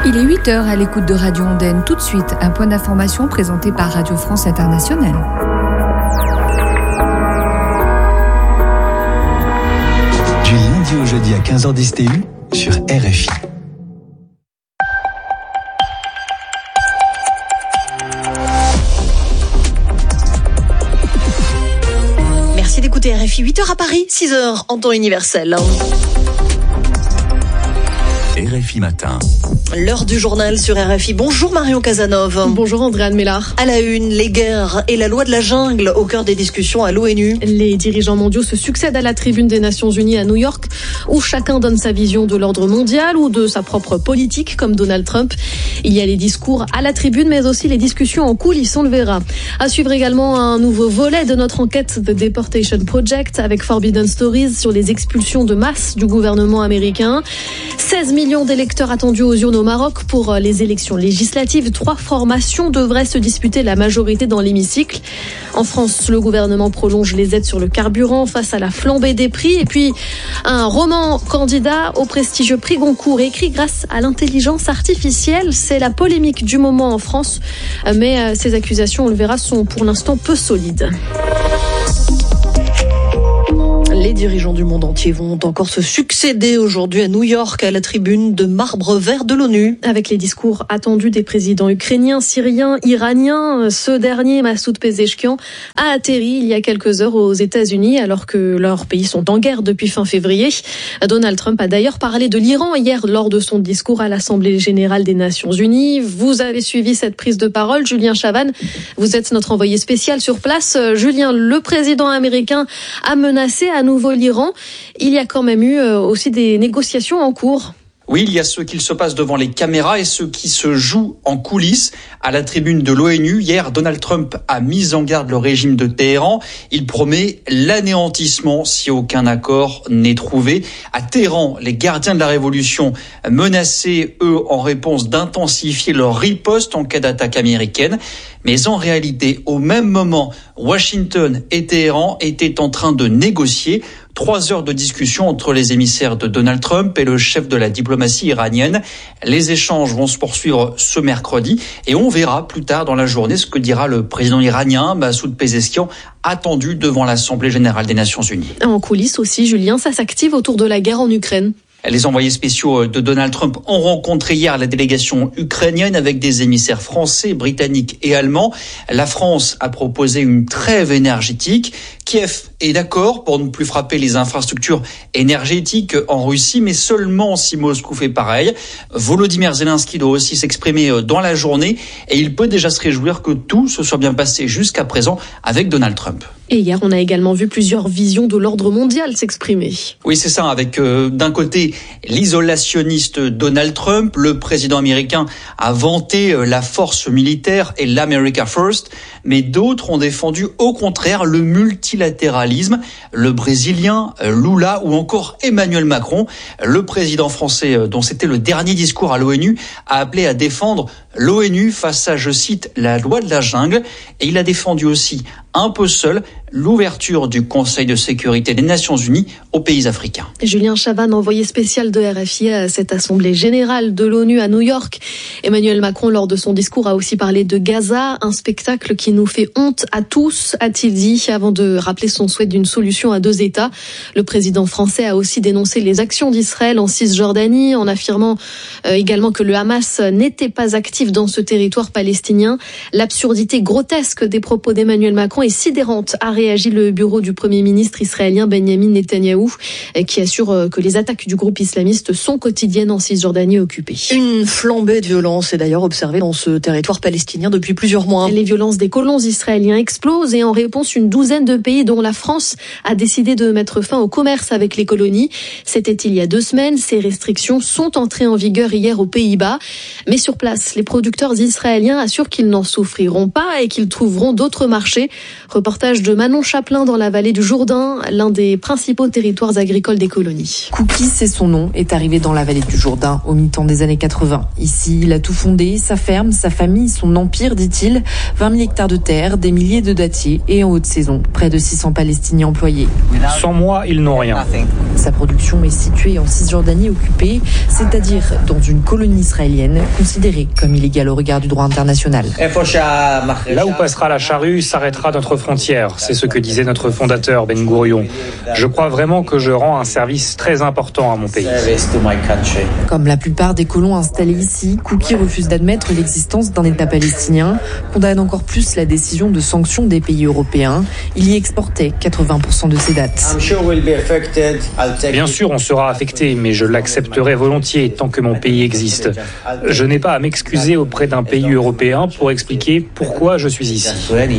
Il est 8h à l'écoute de Radio Ondaine. Tout de suite, un point d'information présenté par Radio France Internationale. Du lundi au jeudi à 15h10 TU sur RFI. Merci d'écouter RFI. 8h à Paris, 6h en temps universel. RFI Matin. L'heure du journal sur RFI. Bonjour Marion Casanov. Bonjour Andréane Mélard. À la une, les guerres et la loi de la jungle au cœur des discussions à l'ONU. Les dirigeants mondiaux se succèdent à la tribune des Nations Unies à New York, où chacun donne sa vision de l'ordre mondial ou de sa propre politique, comme Donald Trump. Il y a les discours à la tribune, mais aussi les discussions en coulisses, on le verra. À suivre également un nouveau volet de notre enquête The Deportation Project avec Forbidden Stories sur les expulsions de masse du gouvernement américain. 16 millions d'électeurs attendus aux urnes au Maroc pour les élections législatives. 3 formations devraient se disputer la majorité dans l'hémicycle. En France, le gouvernement prolonge les aides sur le carburant face à la flambée des prix. Et puis, un roman candidat au prestigieux prix Goncourt écrit grâce à l'intelligence artificielle. C'est la polémique du moment en France. Mais ces accusations, on le verra, sont pour l'instant peu solides. Les dirigeants du monde entier vont encore se succéder aujourd'hui à New York à la tribune de marbre vert de l'ONU. Avec les discours attendus des présidents ukrainiens, syriens, iraniens, ce dernier, Massoud Pezeshkian, a atterri il y a quelques heures aux États-Unis alors que leurs pays sont en guerre depuis fin février. Donald Trump a d'ailleurs parlé de l'Iran hier lors de son discours à l'Assemblée générale des Nations Unies. Vous avez suivi cette prise de parole, Julien Chavannes. Vous êtes notre envoyé spécial sur place. Julien, le président américain a menacé à nouveau l'Iran. Il y a quand même eu aussi des négociations en cours. Oui, il y a ceux qui se passent devant les caméras et ceux qui se jouent en coulisses. À la tribune de l'ONU, hier, Donald Trump a mis en garde le régime de Téhéran. Il promet l'anéantissement si aucun accord n'est trouvé. À Téhéran, les gardiens de la révolution menacés, eux, en réponse d'intensifier leur riposte en cas d'attaque américaine. Mais en réalité, au même moment, Washington et Téhéran étaient en train de négocier. 3 heures de discussion entre les émissaires de Donald Trump et le chef de la diplomatie iranienne. Les échanges vont se poursuivre ce mercredi et on verra plus tard dans la journée ce que dira le président iranien, Massoud Pezeshkian, attendu devant l'Assemblée générale des Nations Unies. En coulisses aussi, Julien, ça s'active autour de la guerre en Ukraine. Les envoyés spéciaux de Donald Trump ont rencontré hier la délégation ukrainienne avec des émissaires français, britanniques et allemands. La France a proposé une trêve énergétique. Kiev est d'accord pour ne plus frapper les infrastructures énergétiques en Russie, mais seulement si Moscou fait pareil. Volodymyr Zelensky doit aussi s'exprimer dans la journée et il peut déjà se réjouir que tout se soit bien passé jusqu'à présent avec Donald Trump. Et hier, on a également vu plusieurs visions de l'ordre mondial s'exprimer. Oui, c'est ça, avec d'un côté l'isolationniste Donald Trump. Le président américain a vanté la force militaire et l'America First, mais d'autres ont défendu au contraire le multilatéralisme. Le Brésilien Lula ou encore Emmanuel Macron, le président français dont c'était le dernier discours à l'ONU, a appelé à défendre l'ONU face à, je cite, la loi de la jungle. Et il a défendu aussi, un peu seul, l'ouverture du Conseil de sécurité des Nations Unies aux pays africains. Julien Chavannes, envoyé spécial de RFI à cette Assemblée générale de l'ONU à New York. Emmanuel Macron, lors de son discours, a aussi parlé de Gaza, un spectacle qui nous fait honte à tous, a-t-il dit, avant de rappeler son souhait d'une solution à 2 États. Le président français a aussi dénoncé les actions d'Israël en Cisjordanie, en affirmant également que le Hamas n'était pas actif dans ce territoire palestinien. L'absurdité grotesque des propos d'Emmanuel Macron est sidérante, a réagi le bureau du Premier ministre israélien Benjamin Netanyahou, qui assure que les attaques du groupe islamiste sont quotidiennes en Cisjordanie occupée. Une flambée de violence est d'ailleurs observée dans ce territoire palestinien depuis plusieurs mois. Les violences des colons israéliens explosent et en réponse, une douzaine de pays, dont la France, a décidé de mettre fin au commerce avec les colonies. C'était il y a 2 semaines. Ces restrictions sont entrées en vigueur hier aux Pays-Bas. Mais sur place, les producteurs israéliens assurent qu'ils n'en souffriront pas et qu'ils trouveront d'autres marchés. Reportage de Manon Manon Chaplin dans la vallée du Jourdain, l'un des principaux territoires agricoles des colonies. Cookie, c'est son nom, est arrivé dans la vallée du Jourdain au mi-temps des années 80. Ici, il a tout fondé, sa ferme, sa famille, son empire, dit-il. 20 000 hectares de terre, des milliers de dattiers et en haute saison, près de 600 Palestiniens employés. Sans moi, ils n'ont rien. Sa production est située en Cisjordanie occupée, c'est-à-dire dans une colonie israélienne considérée comme illégale au regard du droit international. Là où passera la charrue, s'arrêtera notre frontière. C'est ce que disait notre fondateur Ben Gourion. Je crois vraiment que je rends un service très important à mon pays. Comme la plupart des colons installés ici, Cookie refuse d'admettre l'existence d'un État palestinien, condamne encore plus la décision de sanction des pays européens. Il y exportait 80% de ses dattes. Bien sûr, on sera affecté, mais je l'accepterai volontiers tant que mon pays existe. Je n'ai pas à m'excuser auprès d'un pays européen pour expliquer pourquoi je suis ici.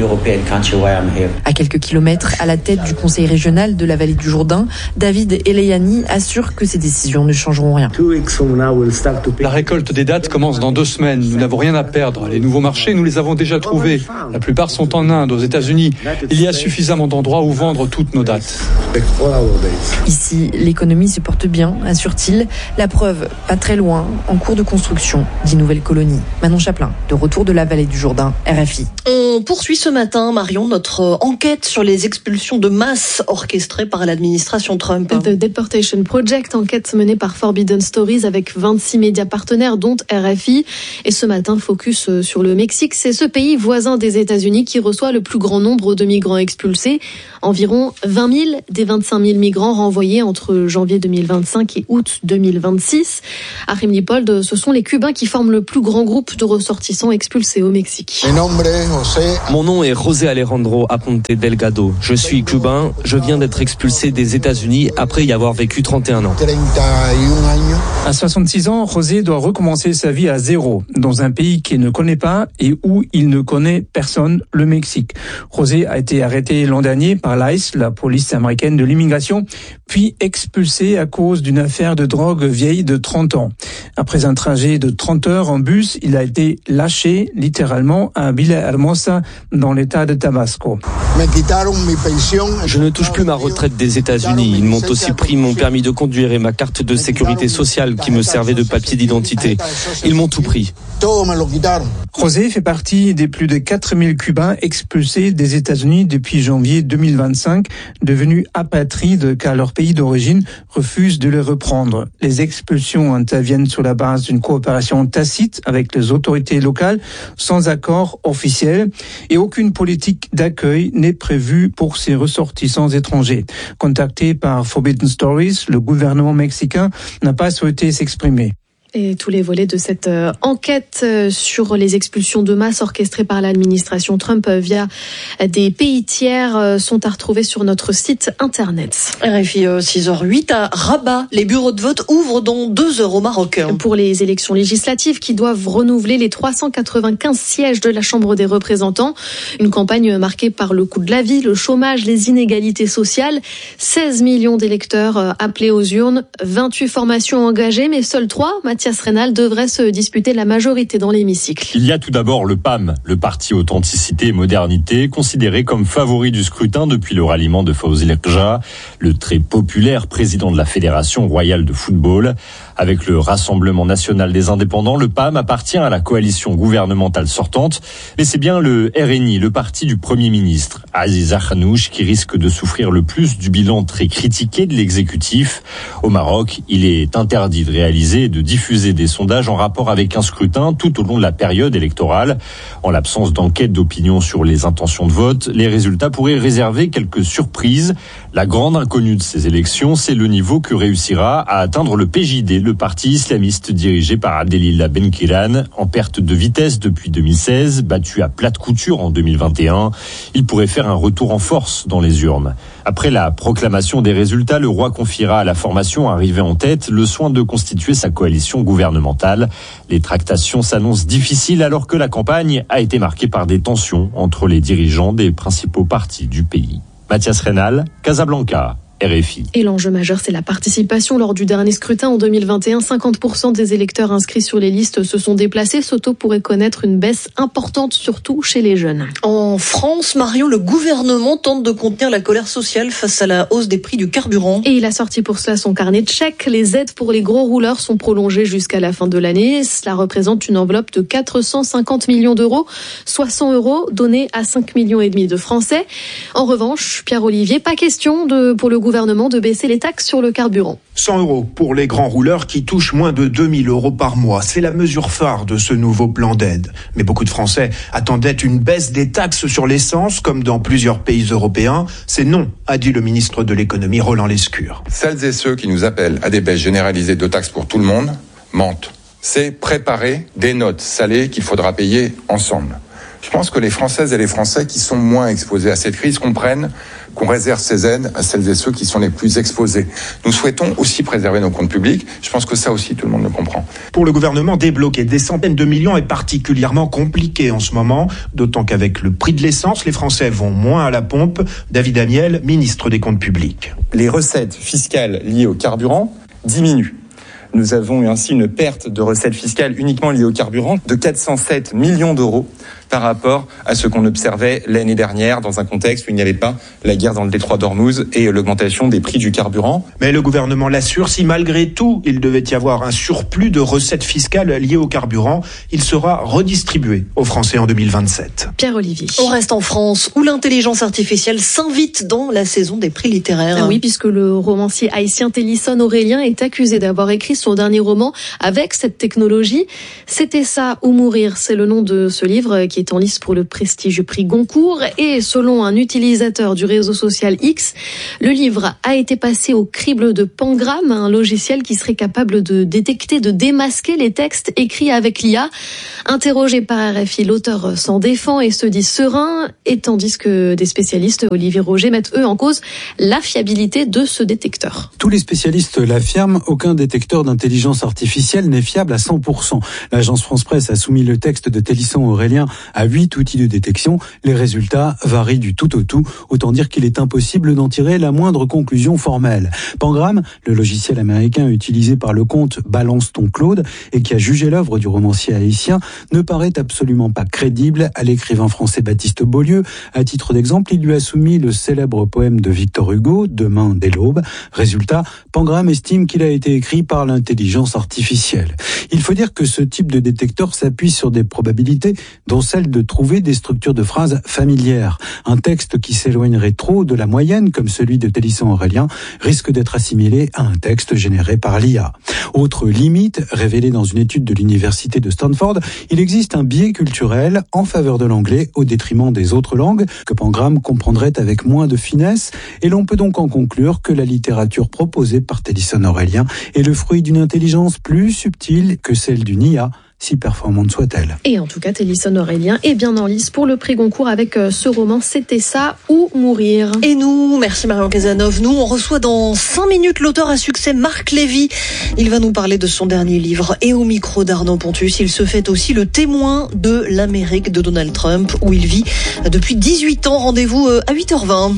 À quelques kilomètres, à la tête du conseil régional de la vallée du Jourdain, David Eleyani assure que ces décisions ne changeront rien. La récolte des dattes commence dans 2 semaines. Nous n'avons rien à perdre. Les nouveaux marchés, nous les avons déjà trouvés. La plupart sont en Inde, aux États-Unis. Il y a suffisamment d'endroits où vendre toutes nos dattes. Ici, l'économie se porte bien, assure-t-il. La preuve, pas très loin, en cours de construction d'une nouvelle colonie. Manon Chaplin, de retour de la vallée du Jourdain, RFI. On poursuit ce matin, Marion, notre enquête sur les expulsions de masse orchestrées par l'administration Trump. The Deportation Project, enquête menée par Forbidden Stories avec 26 médias partenaires, dont RFI. Et ce matin, focus sur le Mexique. C'est ce pays voisin des États-Unis qui reçoit le plus grand nombre de migrants expulsés. Environ 20 000 des 25 000 migrants renvoyés entre janvier 2025 et août 2026. Achim Lipold, ce sont les Cubains qui forment le plus grand groupe de ressortissants expulsés au Mexique. Mon nom est José Alejandro Aponte Delgado. Je suis cubain. Je viens d'être expulsé des États-Unis après y avoir vécu 31 ans. À 66 ans, José doit recommencer sa vie à zéro, dans un pays qu'il ne connaît pas et où il ne connaît personne, le Mexique. José a été arrêté l'an dernier par l'ICE, la police américaine de l'immigration, puis expulsé à cause d'une affaire de drogue vieille de 30 ans. Après un trajet de 30 heures en bus, il a été lâché littéralement à Villahermosa, dans l'état de Tabasco. Je ne touche plus ma retraite des États-Unis. Ils m'ont aussi pris mon permis de conduire et ma carte de sécurité sociale qui me servait de papier d'identité. Ils m'ont tout pris. José fait partie des plus de 4000 Cubains expulsés des États-Unis depuis janvier 2025, devenus apatrides car leur pays d'origine refuse de les reprendre. Les expulsions interviennent sur la base d'une coopération tacite avec les autorités locales, sans accord officiel, et aucune politique d'accueil n'est prévue pour ces ressortissants étrangers. Contacté par Forbidden Stories, le gouvernement mexicain n'a pas souhaité s'exprimer. Et tous les volets de cette enquête sur les expulsions de masse orchestrées par l'administration Trump via des pays tiers sont à retrouver sur notre site internet. RFI 6h08 à Rabat. Les bureaux de vote ouvrent dans 2 heures au Maroc. Pour les élections législatives qui doivent renouveler les 395 sièges de la Chambre des représentants. Une campagne marquée par le coût de la vie, le chômage, les inégalités sociales. 16 millions d'électeurs appelés aux urnes, 28 formations engagées, mais seules 3, Mathias Reynal, devrait se disputer la majorité dans l'hémicycle. Il y a tout d'abord le PAM, le Parti Authenticité et Modernité, considéré comme favori du scrutin depuis le ralliement de Fawzi Lekja, le très populaire président de la Fédération royale de football. Avec le Rassemblement national des indépendants, le PAM appartient à la coalition gouvernementale sortante, mais c'est bien le RNI, le parti du Premier ministre, Aziz Akhnouch, qui risque de souffrir le plus du bilan très critiqué de l'exécutif. Au Maroc, il est interdit de réaliser et de diffuser des sondages en rapport avec un scrutin tout au long de la période électorale. En l'absence d'enquête d'opinion sur les intentions de vote, les résultats pourraient réserver quelques surprises. La grande inconnue de ces élections, c'est le niveau que réussira à atteindre le PJD, le parti islamiste dirigé par Abdelillah Benkiran, en perte de vitesse depuis 2016, battu à plate couture en 2021. Il pourrait faire un retour en force dans les urnes. Après la proclamation des résultats, le roi confiera à la formation arrivée en tête le soin de constituer sa coalition gouvernementale. Les tractations s'annoncent difficiles alors que la campagne a été marquée par des tensions entre les dirigeants des principaux partis du pays. Mathias Reynal, Casablanca. RFI. Et l'enjeu majeur, c'est la participation. Lors du dernier scrutin en 2021, 50% des électeurs inscrits sur les listes se sont déplacés. Ce taux pourrait connaître une baisse importante, surtout chez les jeunes. En France, Marion, le gouvernement tente de contenir la colère sociale face à la hausse des prix du carburant. Et il a sorti pour cela son carnet de chèques. Les aides pour les gros rouleurs sont prolongées jusqu'à la fin de l'année. Cela représente une enveloppe de 450 millions d'euros, soit 100 € donnés à 5,5 millions de Français. En revanche, Pierre-Olivier, pas question pour le gouvernement de baisser les taxes sur le carburant. 100 € pour les grands rouleurs qui touchent moins de 2 000 € par mois. C'est la mesure phare de ce nouveau plan d'aide. Mais beaucoup de Français attendaient une baisse des taxes sur l'essence, comme dans plusieurs pays européens. C'est non, a dit le ministre de l'économie Roland Lescure. Celles et ceux qui nous appellent à des baisses généralisées de taxes pour tout le monde mentent. C'est préparer des notes salées qu'il faudra payer ensemble. Je pense que les Françaises et les Français qui sont moins exposés à cette crise comprennent qu'on réserve ces aides à celles et ceux qui sont les plus exposés. Nous souhaitons aussi préserver nos comptes publics. Je pense que ça aussi, tout le monde le comprend. Pour le gouvernement, débloquer des centaines de millions est particulièrement compliqué en ce moment, d'autant qu'avec le prix de l'essence, les Français vont moins à la pompe. David Amiel, ministre des Comptes publics. Les recettes fiscales liées au carburant diminuent. Nous avons eu ainsi une perte de recettes fiscales uniquement liées au carburant de 407 millions d'euros par rapport à ce qu'on observait l'année dernière dans un contexte où il n'y avait pas la guerre dans le détroit d'Ormuz et l'augmentation des prix du carburant. Mais le gouvernement l'assure, si malgré tout il devait y avoir un surplus de recettes fiscales liées au carburant, il sera redistribué aux Français en 2027. Pierre-Olivier. On reste en France où l'intelligence artificielle s'invite dans la saison des prix littéraires. Ah oui, puisque le romancier haïtien Télisson Aurélien est accusé d'avoir écrit son dernier roman avec cette technologie. C'était ça ou mourir, c'est le nom de ce livre qui est en lice pour le prestigieux prix Goncourt. Et selon un utilisateur du réseau social X, le livre a été passé au crible de Pangram, un logiciel qui serait capable de détecter, de démasquer les textes écrits avec l'IA. Interrogé par RFI, l'auteur s'en défend et se dit serein, et tandis que des spécialistes, Olivier Roger, mettent eux en cause la fiabilité de ce détecteur. Tous les spécialistes l'affirment, aucun détecteur d'intelligence artificielle n'est fiable à 100%. L'agence France Presse a soumis le texte de Télisson Aurélien à 8 outils de détection. Les résultats varient du tout au tout. Autant dire qu'il est impossible d'en tirer la moindre conclusion formelle. Pangram, le logiciel américain utilisé par le compte Balance ton Claude et qui a jugé l'œuvre du romancier haïtien, ne paraît absolument pas crédible à l'écrivain français Baptiste Beaulieu. À titre d'exemple, il lui a soumis le célèbre poème de Victor Hugo, Demain dès l'aube. Résultat, Pangram estime qu'il a été écrit par l'intelligence artificielle. Il faut dire que ce type de détecteur s'appuie sur des probabilités, dont celle de trouver des structures de phrases familières. Un texte qui s'éloignerait trop de la moyenne, comme celui de Télisson Aurélien, risque d'être assimilé à un texte généré par l'IA. Autre limite, révélée dans une étude de l'université de Stanford, il existe un biais culturel en faveur de l'anglais au détriment des autres langues, que Pangram comprendrait avec moins de finesse, et l'on peut donc en conclure que la littérature proposée par Télisson Aurélien est le fruit d'une intelligence plus subtile que celle d'une IA, si performante soit-elle. Et en tout cas, Télisson Aurélien est bien en lice pour le prix Goncourt avec ce roman C'était ça ou mourir. Et nous, merci Marion Cazeneuve, nous on reçoit dans 5 minutes l'auteur à succès Marc Lévy. Il va nous parler de son dernier livre et au micro d'Arnaud Pontus, il se fait aussi le témoin de l'Amérique de Donald Trump où il vit depuis 18 ans. Rendez-vous à 8h20.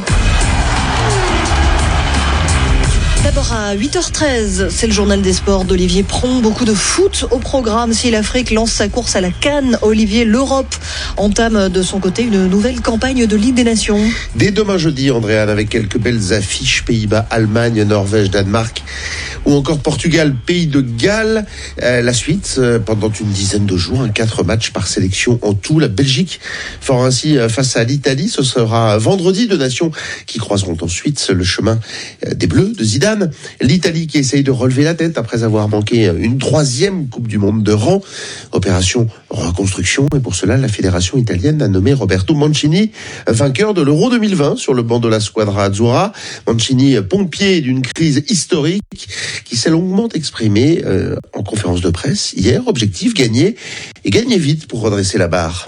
D'abord à 8h13, c'est le journal des sports d'Olivier Pron. Beaucoup de foot au programme. Si l'Afrique lance sa course à la CAN, Olivier, l'Europe entame de son côté une nouvelle campagne de Ligue des Nations. Dès demain jeudi, Andréane, avec quelques belles affiches, Pays-Bas, Allemagne, Norvège, Danemark ou encore Portugal, Pays de Galles. La suite, pendant une dizaine de jours, 4 matchs par sélection en tout. La Belgique fera ainsi face à l'Italie. Ce sera vendredi, 2 nations qui croiseront ensuite le chemin des Bleus de Zidane. L'Italie qui essaye de relever la tête après avoir manqué une 3e Coupe du Monde de rang. Opération reconstruction. Et pour cela, la fédération italienne a nommé Roberto Mancini vainqueur de l'Euro 2020 sur le banc de la Squadra Azzurra. Mancini, pompier d'une crise historique qui s'est longuement exprimé en conférence de presse hier. Objectif, gagner et gagner vite pour redresser la barre.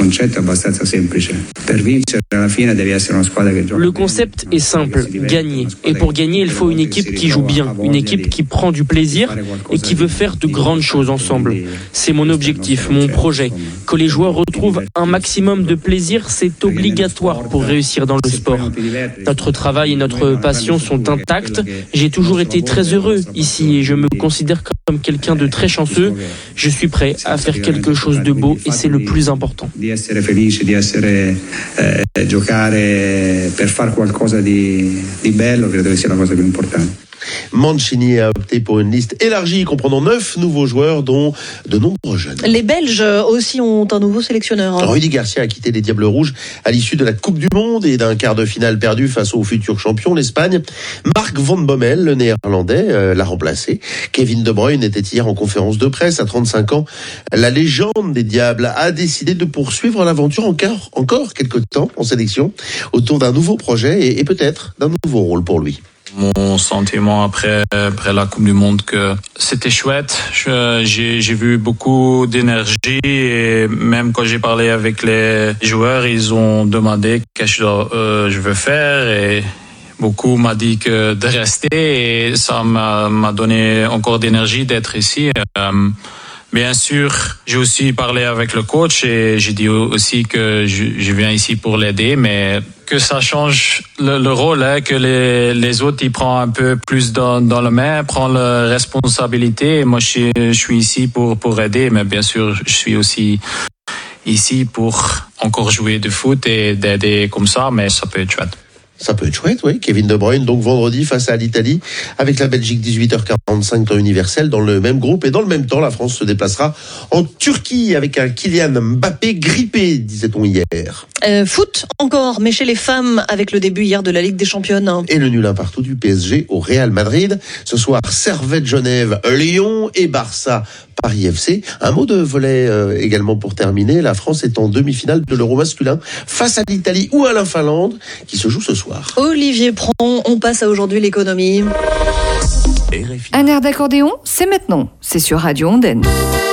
Le concept est simple, gagner. Et pour gagner, il faut une équipe qui joue bien, une équipe qui prend du plaisir et qui veut faire de grandes choses ensemble. C'est mon objectif, mon projet. Que les joueurs retrouvent un maximum de plaisir, c'est obligatoire pour réussir dans le sport. Notre travail et notre passion sont intacts. J'ai toujours été très heureux ici et je me considère comme quelqu'un de très chanceux. Je suis prêt à faire quelque chose de beau et c'est le plus important. Mancini a opté pour une liste élargie comprenant 9 nouveaux joueurs, dont de nombreux jeunes. Les Belges aussi ont un nouveau sélectionneur. Rudy Garcia a quitté les Diables Rouges à l'issue de la Coupe du Monde et d'un quart de finale perdu face au futur champion, l'Espagne. Marc Van Bommel, le néerlandais, l'a remplacé. Kevin De Bruyne était hier en conférence de presse à 35 ans. La légende des Diables a décidé de poursuivre l'aventure encore quelques temps en sélection autour d'un nouveau projet et peut-être d'un nouveau rôle pour lui. Mon sentiment après la Coupe du Monde, que c'était chouette. J'ai vu beaucoup d'énergie et même quand j'ai parlé avec les joueurs, ils ont demandé qu'est-ce que je veux faire et beaucoup m'a dit que de rester et ça m'a donné encore d'énergie d'être ici. Bien sûr, j'ai aussi parlé avec le coach et j'ai dit aussi que je viens ici pour l'aider, mais que ça change le rôle, hein, que les autres ils prennent un peu plus dans la main, prennent la responsabilité. Et moi, je suis ici pour aider, mais bien sûr, je suis aussi ici pour encore jouer du foot et d'aider comme ça, mais ça peut être chouette. Ça peut être chouette, oui. Kevin De Bruyne, donc vendredi face à l'Italie, avec la Belgique 18h45 temps universel dans le même groupe. Et dans le même temps, la France se déplacera en Turquie avec un Kylian Mbappé grippé, disait-on hier. Foot encore, mais chez les femmes, avec le début hier de la Ligue des Championnes. Et le nul un partout du PSG au Real Madrid. Ce soir, Servette Genève, Lyon et Barça Paris FC. Un mot de volley également pour terminer. La France est en demi-finale de l'Euro masculin face à l'Italie ou à la Finlande qui se joue ce soir. Olivier Pron, on passe à aujourd'hui l'économie. Un air d'accordéon, c'est maintenant. C'est sur Radio Ondaine.